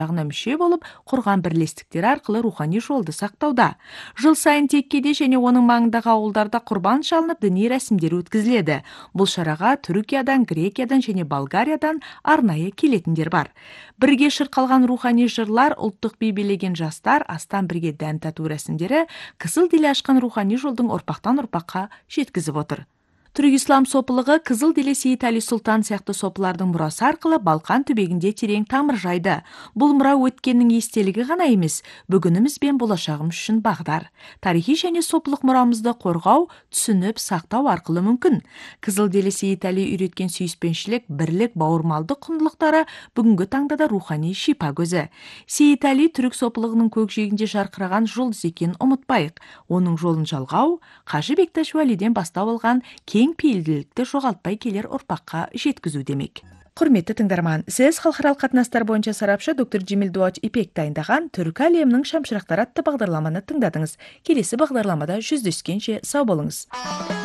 одағына мүше болып, құрған бірлестіктер арқылы рухани жолды сақтауда. Жыл сайын Теккеде және оның маңындағы ауылдарда құрбан шалынып, діни рәсімдер өткізіледі. Бұл шараға Түркиядан, Грекиядан және Болгариядан арнайы келетіндер бар. Бірге шырқалған рухани жырлар, ұлттық би билеген жастар, астан бірге дәм тату рәсімдері Қызыл деле ашқан рухани жолдың ұрпақтан ұрпаққа жеткізіп отыр. Түрік ислам сопылығы Қызыл деле Сейіт Әли Сұлтан сияқты сопылардың мұрасы арқылы Балқан түбегінде терең тамыр жайды. Бұл мұра өткеннің естелігі ғана емес, бүгініміз бен болашағымыз үшін бағдар. Тарихи және сопылық мұрамызды қорғау, түсініп, сақтау арқылы мүмкін. Қызыл деле Сейіт Әли үйреткен сүйіспеншілік, бірлік, бауырмалдық құндылықтары бүгінгі таңда да рухани шипа көзі. Сейіт Әли түрік сопылығының көкжиегінде жарқыраған жұлдыз екенін ұмытпайық. Оның жолын жалғау, Қажы Бекташ Уәлиден бастау алған кең пейілділікті жоғалтпай келер ұрпаққа жеткізу демек. Құрметті тыңдарман, сіз халықаралық қатынастар бойынша сарапшы доктор Джемил Дуач Ипек дайындаған түркі әлемінің шамшырақтары атты бағдарламаны тыңдадыңыз. Келесі бағдарламада жүздескенше сау болыңыз.